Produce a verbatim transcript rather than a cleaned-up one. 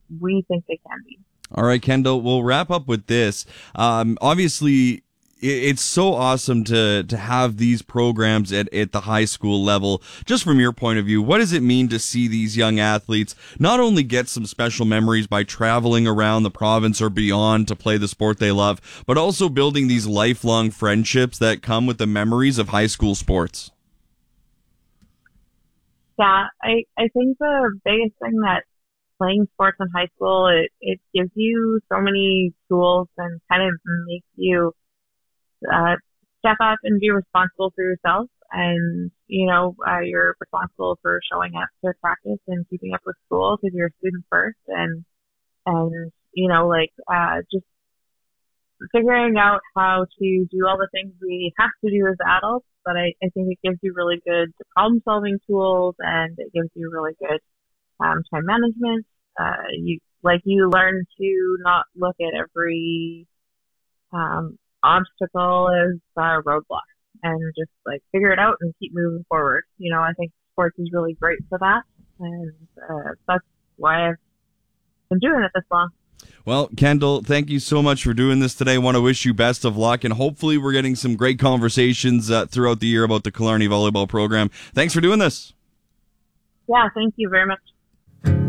we think they can be. All right, Kendall, we'll wrap up with this. Um, obviously, it's so awesome to to have these programs at, at the high school level. Just from your point of view, what does it mean to see these young athletes not only get some special memories by traveling around the province or beyond to play the sport they love, but also building these lifelong friendships that come with the memories of high school sports? Yeah, I, I think the biggest thing that playing sports in high school, it, it gives you so many tools and kind of makes you uh, step up and be responsible for yourself. And, you know, uh, you're responsible for showing up to practice and keeping up with school because you're a student first. And, and, you know, like, uh, just figuring out how to do all the things we have to do as adults. But I, I think it gives you really good problem solving tools, and it gives you really good, um, time management. Uh, you, like you learn to not look at every, um, obstacle as a roadblock and just like figure it out and keep moving forward. You know, I think sports is really great for that. And, uh, that's why I've been doing it this long. Well, Kendall, thank you so much for doing this today. I want to wish you best of luck, and hopefully we're getting some great conversations uh, throughout the year about the Killarney volleyball program. Thanks for doing this. Yeah, thank you very much.